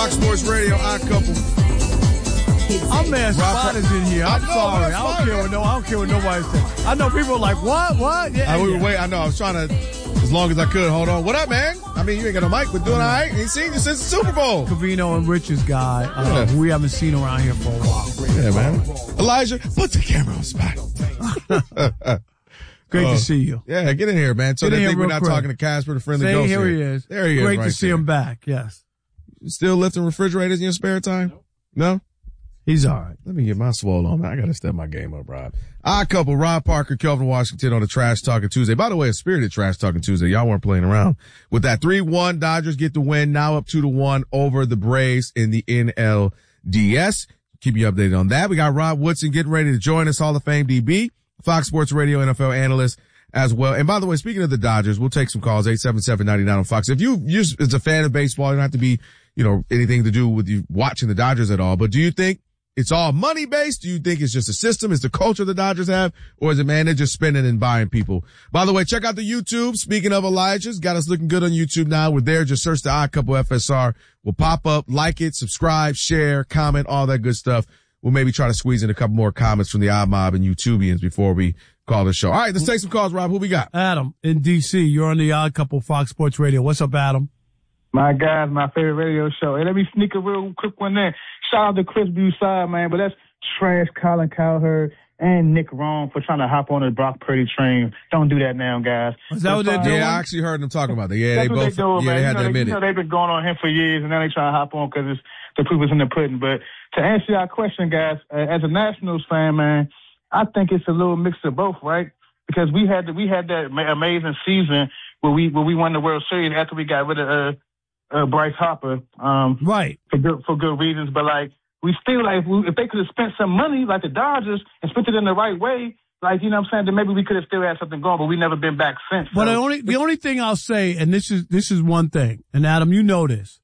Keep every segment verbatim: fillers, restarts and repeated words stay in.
Fox Sports Radio, Odd Couple. I'm mad Spot is in here. I'm I know, sorry. man, I don't care what no. I don't care what nobody says. I know people are like, what, what? Yeah, I, we yeah. were wait, I know. I was trying to, as long as I could, hold on. What up, man? I mean, you ain't got no mic, but doing all right. Ain't seen you since the Super Bowl. Covino and Rich's guy, uh, Yeah. who we haven't seen around here for a while. Yeah, man. Elijah, put the camera on Spot. Great Uh, to see you. Yeah, get in here, man. So Get in they here think we're real not quick. talking to Casper, the friendly Say, ghost. here he is. There he is. Great right to see there. him back. Yes, Still lifting refrigerators in your spare time? No? he's all right. Let me get my swole on. I got to step my game up, Rob. Odd Couple, Rob Parker, Kelvin Washington on the Trash Talking Tuesday. By the way, a spirited Trash Talking Tuesday. Y'all weren't playing around with that. three one Dodgers get the win. Now up two to one over the Braves in the N L D S. Keep you updated on that. We got Rob Woodson getting ready to join us, Hall of Fame D B, Fox Sports Radio N F L analyst as well. And by the way, speaking of the Dodgers, we'll take some calls, eight seven seven, nine nine on Fox. If you, you as a fan of baseball, you don't have to be, you know, anything to do with you watching the Dodgers at all. But do you think it's all money based? Do you think it's just a system? Is the culture the Dodgers have? Or is it, man, they're just spending and buying people? By the way, check out the YouTube. Speaking of Elijah's, got us looking good on YouTube now. We're there. Just search the Odd Couple F S R. We'll pop up, like it, subscribe, share, comment, all that good stuff. We'll maybe try to squeeze in a couple more comments from the Odd Mob and YouTubians before we call the show. All right, let's take some calls, Rob. Who we got? Adam in D C. You're on the Odd Couple Fox Sports Radio. What's up, Adam? My guys, my favorite radio show. Hey, let me sneak a real quick one in. Shout out to Chris Broussard, man, but that's trash Colin Cowherd and Nick Rome for trying to hop on the Brock Purdy train. Don't do that now, guys. Is that what they're doing? Yeah, I actually heard them talking about that. Yeah, That's they what both, they doing, yeah, man. they had you know, to they, admit you know, it. they've been going on him for years, and now they trying to hop on because the proof is in the pudding. But to answer your question, guys, uh, as a Nationals fan, man, I think it's a little mix of both, right? Because we had the, we had that ma- amazing season where we where we won the World Series after we got rid of uh, uh, Bryce Harper, um, Right. for good for good reasons. But like we still like if, we, if they could have spent some money like the Dodgers and spent it in the right way, like you know what I'm saying, then maybe we could have still had something going. But we never been back since. But so. the only the only thing I'll say, and this is this is one thing, and Adam, you know this,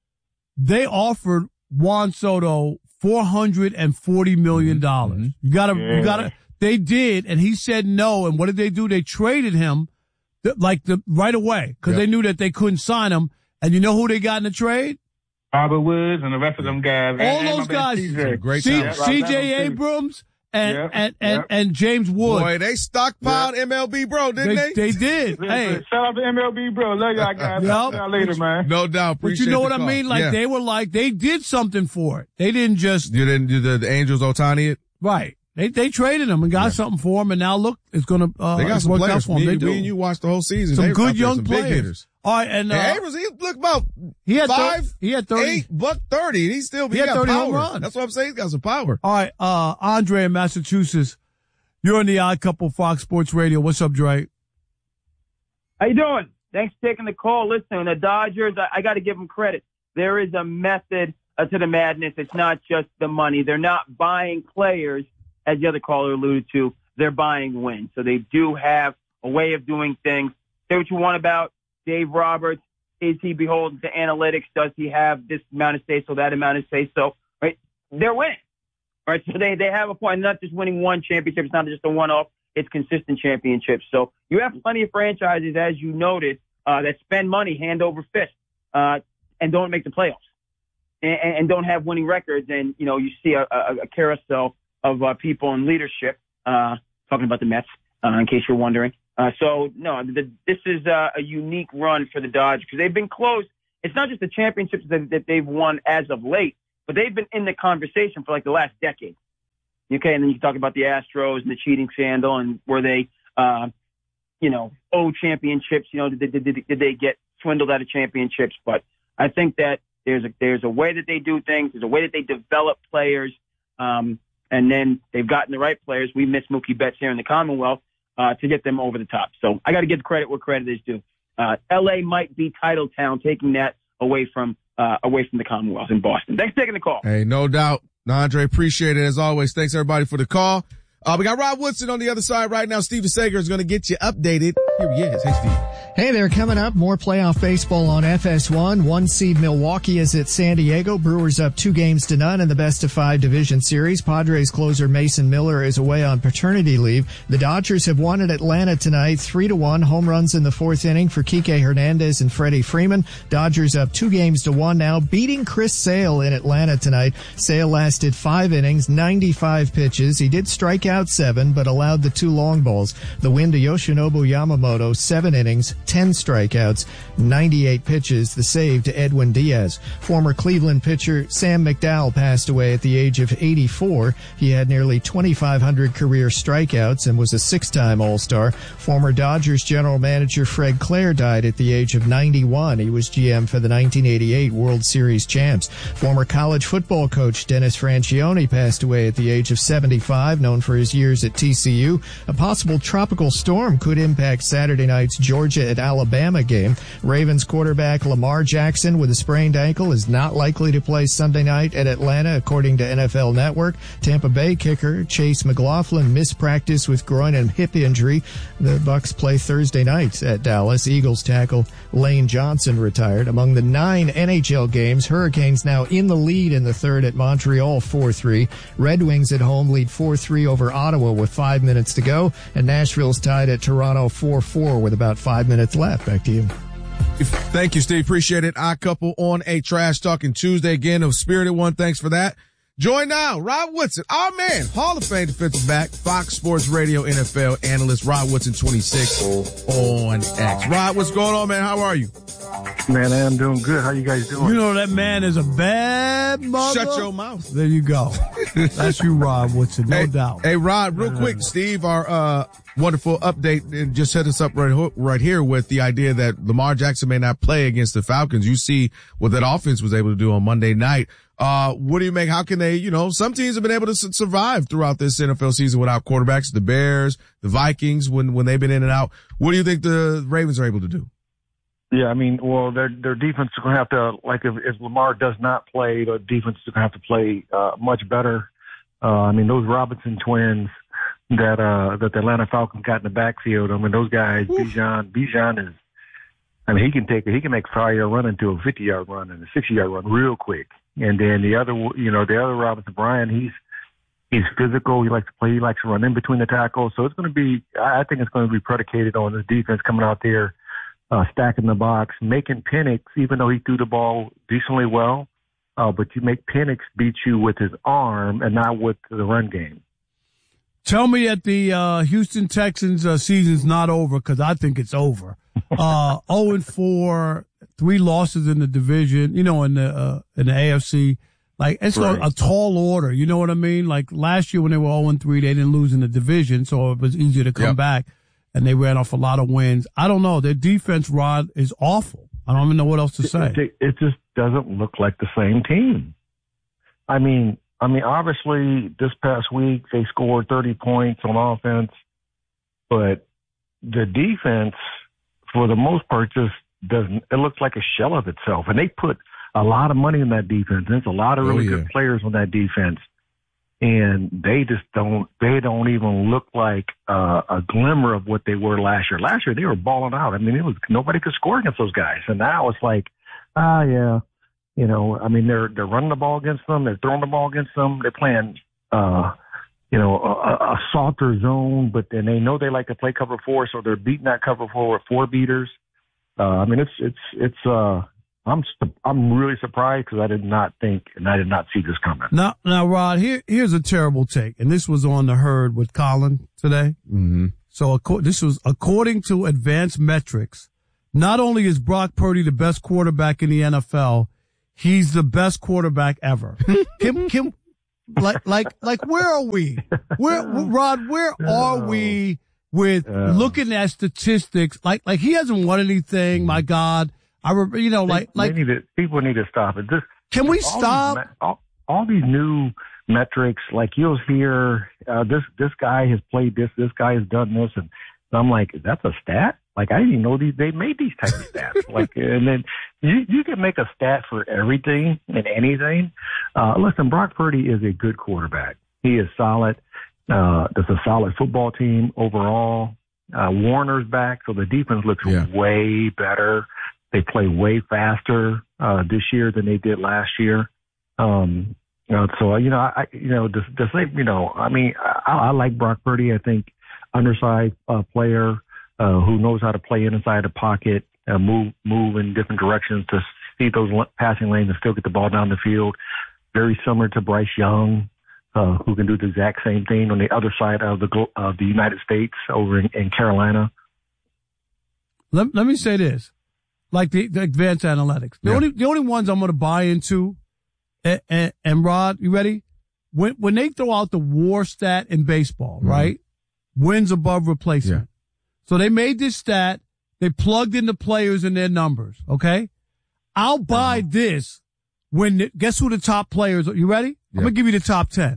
they offered Juan Soto four hundred and forty million dollars. Mm-hmm. You gotta, Yeah. you gotta. They did, and he said no. And what did they do? They traded him, th- like the right away, because Yep. they knew that they couldn't sign him. And you know who they got in the trade? Robert Woods and the rest of them guys. All And- and those my man guys. C J. Great C- talent. C J Abrams and Yep. and and, Yep. and James Wood. Boy, they stockpiled M L B, bro, didn't they, they? they did. Listen, Hey, shout out to M L B, bro. Love y'all guys. Yep. Talk to y'all later, man. No doubt. but Appreciate you know the what I call. mean? Like Yeah. they were like they did something for it. They didn't just You didn't do the, the Angels Otani it? right. They they traded him and got Yeah. something for him, and now look, it's gonna uh, They got it's some worked out players. for him. Me, They me do. and you watched the whole season. Some They good out there, young some big players. hitters. All right, and uh, And Abrams, he look about he had thir- five, he had thirty. eight, buck thirty. And he still He he, had got thirty home power. runs. That's what I'm saying. He's got some power. All right, uh, Andre in Massachusetts, you're on the Odd Couple Fox Sports Radio. What's up, Dre? How you doing? Thanks for taking the call. Listen, the Dodgers, I, I got to give them credit. There is a method uh, to the madness. It's not just the money. They're not buying players, as the other caller alluded to. They're buying wins. So they do have a way of doing things. Say what you want about Dave Roberts. Is he beholden to analytics? Does he have this amount of say so, that amount of say so? Right? They're winning. Right? So they, they have a point. Not just winning one championship. It's not just a one-off. It's consistent championships. So you have plenty of franchises, as you noted, uh, that spend money hand over fist, uh, and don't make the playoffs and, and don't have winning records. And, you know, you see a, a, a carousel of uh, people in leadership, uh, talking about the Mets, uh, in case you're wondering. Uh, so no, the, this is uh, a unique run for the Dodgers because they've been close. It's not just the championships that, that they've won as of late, but they've been in the conversation for like the last decade. Okay, and then you talk about the Astros and the cheating scandal and where they, uh, you know, owe championships. You know, did, did, did, did they get swindled out of championships? But I think that there's a there's a way that they do things. There's a way that they develop players, um, and then they've gotten the right players. We miss Mookie Betts here in the Commonwealth uh, to get them over the top. So I got to give credit where credit is due. Uh, L A might be title town, taking that away from uh, away from the Commonwealth in Boston. Thanks for taking the call. Hey, no doubt. Andre, appreciate it as always. Thanks everybody for the call. Uh, we got Rob Woodson on the other side right now. Steven Sager is going to get you updated Here he is. Hey, Steve. Hey there, coming up, more playoff baseball on F S one. One seed Milwaukee is at San Diego. Brewers up two games to none in the best of five division series. Padres closer Mason Miller is away on paternity leave. The Dodgers have won at Atlanta tonight, three to one. Home runs in the fourth inning for Kike Hernandez and Freddie Freeman. Dodgers up two games to one now, beating Chris Sale in Atlanta tonight. Sale lasted five innings, ninety-five pitches. He did strike out seven, but allowed the two long balls. The win to Yoshinobu Yamamoto, seven innings, ten strikeouts, ninety-eight pitches, the save to Edwin Diaz. Former Cleveland pitcher Sam McDowell passed away at the age of eighty-four. He had nearly twenty-five hundred career strikeouts and was a six-time All-Star. Former Dodgers general manager Fred Clare died at the age of ninety-one. He was G M for the nineteen eighty-eight World Series champs. Former college football coach Dennis Franchione passed away at the age of seventy-five, known for his years at T C U. A possible tropical storm could impact Saturday night's Georgia at Alabama game. Ravens quarterback Lamar Jackson with a sprained ankle is not likely to play Sunday night at Atlanta, according to N F L Network. Tampa Bay kicker Chase McLaughlin missed practice with groin and hip injury. The Bucs play Thursday night at Dallas. Eagles tackle Lane Johnson retired. Among the nine N H L games, Hurricanes now in the lead in the third at Montreal four three. Red Wings at home lead four three over Ottawa with five minutes to go. And Nashville's tied at Toronto four four with about five minutes left. Back to you. Thank you, Steve. Appreciate it. Odd Couple on a Trash Talking Tuesday again of Spirited One. Thanks for that. Join now, Rod Woodson, our man, Hall of Fame defensive back, Fox Sports Radio N F L analyst, Rod Woodson twenty-six on X. Rod, what's going on, man? How are you? Man, I'm doing good. How you guys doing? You know that man is a bad mother. Shut your mouth. There you go. That's you, Rod Woodson, no hey, doubt. Hey, Rod, real quick, Steve, our uh wonderful update, just set us up right, right here with the idea that Lamar Jackson may not play against the Falcons. You see what that offense was able to do on Monday night. Uh, what do you make? How can they, you know, some teams have been able to su- survive throughout this N F L season without quarterbacks. The Bears, the Vikings, when, when they've been in and out. What do you think the Ravens are able to do? Yeah, I mean, well, their their defense is going to have to, like, if, if Lamar does not play, the defense is going to have to play uh, much better. Uh, I mean, those Robinson twins that uh, that the Atlanta Falcons got in the backfield. I mean, those guys, Bijan, Bijan is, I mean, he can take it. He can make a five-yard run into a fifty-yard run and a sixty-yard run real quick. And then the other, you know, the other Robinson Bryant, he's he's physical. He likes to play. He likes to run in between the tackles. So it's going to be, I think it's going to be predicated on the defense coming out there, uh, stacking the box, making Penix, even though he threw the ball decently well, uh, but you make Penix beat you with his arm and not with the run game. Tell me that the uh, Houston Texans uh, season's not over, because I think it's over. Uh, oh and four, three losses in the division, you know, in the uh, in the A F C. Like, it's right. a, a tall order, you know what I mean? Like, last year when they were oh and three, they didn't lose in the division, so it was easier to come yep. back, and they ran off a lot of wins. I don't know. Their defense, Rod, is awful. I don't even know what else to say. It, it just doesn't look like the same team. I mean, I mean, obviously, this past week, they scored thirty points on offense, but the defense, for the most part, just doesn't, it looks like a shell of itself. And they put a lot of money in that defense. There's a lot of really oh, yeah. good players on that defense. And they just don't, they don't even look like uh, a glimmer of what they were last year. Last year, they were balling out. I mean, it was, nobody could score against those guys. And now it's like, ah, yeah. You know, I mean, they're they're running the ball against them. They're throwing the ball against them. They're playing, uh, you know, a, a softer zone, but then they know they like to play cover four, so they're beating that cover four with four beaters. Uh, I mean, it's it's it's. Uh, I'm I'm really surprised because I did not think and I did not see this coming. Now, now, Rod, here here's a terrible take, and this was on the Herd with Colin today. Mm-hmm. So this was according to advanced metrics. Not only is Brock Purdy the best quarterback in the N F L, he's the best quarterback ever. Kim, Kim, like, like, like, where are we? Where, Rod, where are we with uh, looking at statistics? Like, like he hasn't won anything. My God. I remember, you know, like, they, like, they need to, people need to stop it. This, can we all stop? These, all, all these new metrics, like you'll hear, uh, this, this guy has played this, this guy has done this. And I'm like, that's a stat? Like, I didn't even know these, they made these types of stats. Like, and then you, you can make a stat for everything and anything. Uh, listen, Brock Purdy is a good quarterback. He is solid. Uh, there's a solid football team overall. Uh, Warner's back, so the defense looks Yeah. way better. They play way faster uh, this year than they did last year. Um, you know, so you know, I you know, the, the same, you know, I mean, I, I like Brock Purdy. I think undersized uh, player uh, who knows how to play inside the pocket, uh, move move in different directions to see those passing lanes and still get the ball down the field. Very similar to Bryce Young, uh, who can do the exact same thing on the other side of the of the United States over in, in Carolina. Let, let me say this, like the, the advanced analytics. The Yeah. only the only ones I'm going to buy into, and, and, and Rod, you ready? When when they throw out the WAR stat in baseball, Mm-hmm. right? Wins above replacement. Yeah. So they made this stat. They plugged in the players and their numbers. Okay, I'll buy Uh-huh. this when the, guess who the top players are? You ready? Yeah. I'm gonna give you the top ten.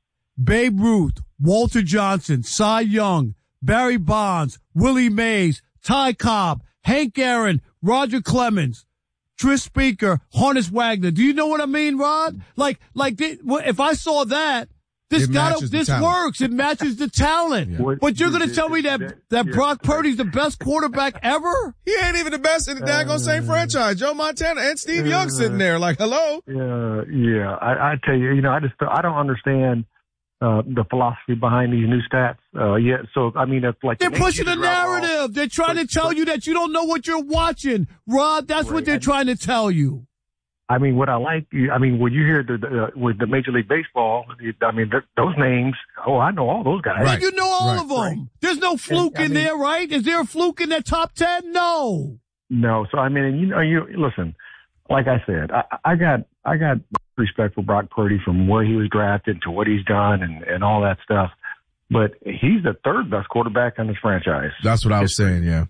Babe Ruth, Walter Johnson, Cy Young, Barry Bonds, Willie Mays, Ty Cobb, Hank Aaron, Roger Clemens, Tris Speaker, Honus Wagner. Do you know what I mean, Rod? Like, like th- if I saw that, this It gotta, matches the this talent. works. It matches the talent. Yeah. But you're gonna tell me that that Yeah. Brock Purdy's the best quarterback ever? He ain't even the best in the daggone same franchise. Joe Montana and Steve Young sitting there like, hello. Yeah, yeah. I, I tell you, you know, I just I don't understand uh, the philosophy behind these new stats. Uh, yeah, so I mean, it's like They're the pushing a Yankees are all- narrative. They're trying to tell you that you don't know what you're watching, Rod. That's what Right. they're trying to tell you. I mean, what I like, I mean, when you hear the, the uh, with the Major League Baseball, I mean, th- those names. Oh, I know all those guys. Right. You know all Right. of them. Right. There's no fluke I in mean- there, right? Is there a fluke in that top ten? No. No, so I mean, and you know, you listen. Like I said, I, I got I got respect for Brock Purdy from where he was drafted to what he's done and, and all that stuff. But he's the third best quarterback in this franchise. That's what I was saying, yeah.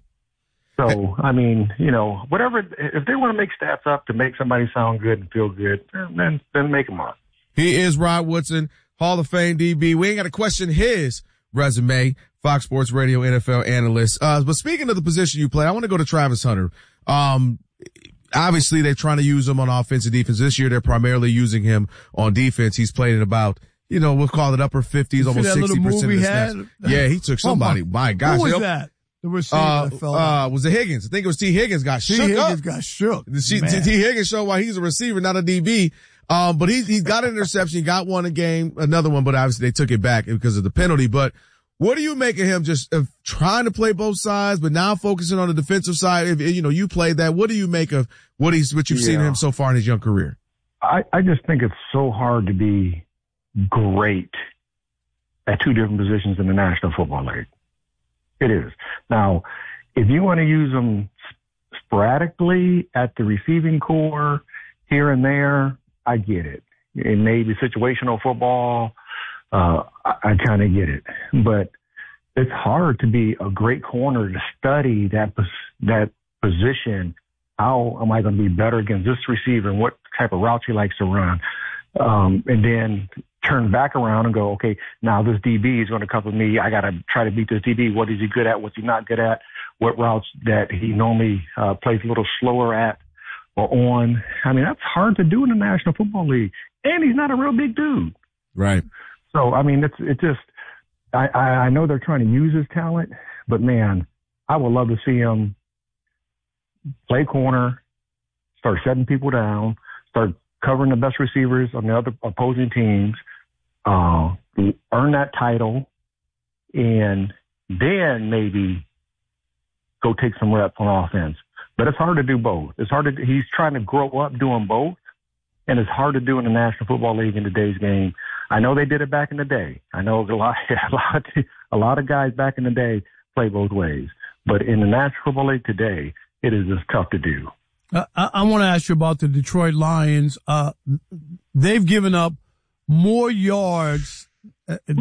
So, I mean, you know, whatever, if they want to make stats up to make somebody sound good and feel good, then, then make them up. He is Rod Woodson, Hall of Fame D B. We ain't got to question his resume, Fox Sports Radio N F L analyst. Uh, but speaking of the position you play, I want to go to Travis Hunter. Um, obviously they're trying to use him on offense and defense. This year they're primarily using him on defense. He's played in about, you know, we'll call it upper fifties, almost that little sixty percent move of he the snaps. had? Yeah, he took somebody. Oh, my gosh. Who was They'll- that? The receiver Uh, that fell out. uh, was it Higgins? I think it was T. Higgins got T. shook Higgins up. got shook. The T. Man. T. Higgins showed why he's a receiver, not a D B. Um, but he, he got an interception. He got one a game, another one, but obviously they took it back because of the penalty. But what do you make of him just of trying to play both sides, but now focusing on the defensive side? If, you know, you played that. What do you make of what he's, what you've seen of Yeah. him so far in his young career? I, I just think it's so hard to be great at two different positions in the National Football League. It is. Now, if you want to use them sporadically at the receiving core here and there, I get it. It may be situational football. Uh, I, I kind of get it. But it's hard to be a great corner to study that, pos- that position. How am I going to be better against this receiver and what type of routes he likes to run? Um, and then turn back around and go, okay, now this D B is going to cover me. I got to try to beat this D B. What is he good at? What's he not good at? What routes that he normally uh, plays a little slower at or on? I mean, that's hard to do in the National Football League. And he's not a real big dude. Right. So, I mean, it's, it just, I, I, I know they're trying to use his talent, but man, I would love to see him play corner, start shutting people down, start covering the best receivers on the other opposing teams, uh, earn that title, and then maybe go take some reps on offense. But it's hard to do both. It's hard to, he's trying to grow up doing both, and it's hard to do in the National Football League in today's game. I know they did it back in the day. I know a lot, a lot, a lot of guys back in the day play both ways. But in the National Football League today, it is just tough to do. Uh, I, I want to ask you about the Detroit Lions. Uh, they've given up more yards uh,